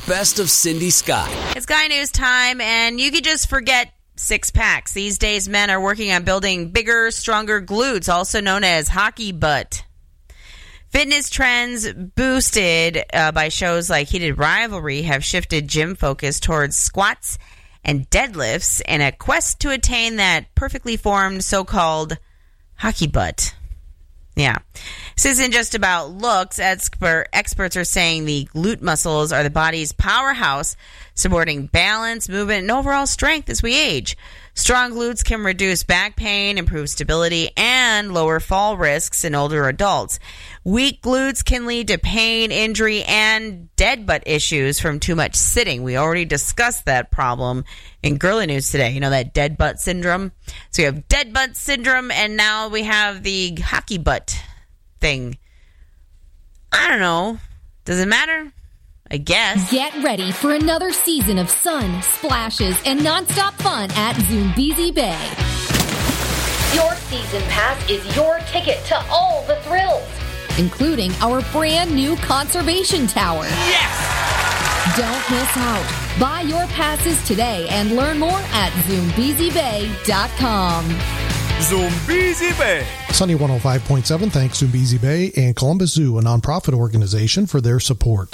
best of Cindy Scott. It's Guy News time, and you could just forget six packs. These days, men are working on building bigger, stronger glutes, also known as hockey butt. Fitness trends boosted by shows like Heated Rivalry have shifted gym focus towards squats and deadlifts in a quest to attain that perfectly formed so-called hockey butt. Yeah. This isn't just about looks. Experts are saying the glute muscles are the body's powerhouse, supporting balance, movement, and overall strength as we age. Strong glutes can reduce back pain, improve stability, and lower fall risks in older adults. Weak glutes can lead to pain, injury, and dead butt issues from too much sitting. We already discussed that problem in Girly News today. You know, that dead butt syndrome? So we have dead butt syndrome, and now we have the hockey butt thing. I don't know. Does it matter? I guess. Get ready for another season of sun, splashes, and nonstop fun at Zoombezi Bay. Your season pass is your ticket to all the thrills, including our brand new conservation tower. Yes! Don't miss out. Buy your passes today and learn more at ZoombeziBay.com. Zoombezi Bay. Sunny 105.7 thanks Zoombezi Bay and Columbus Zoo, a nonprofit organization, for their support.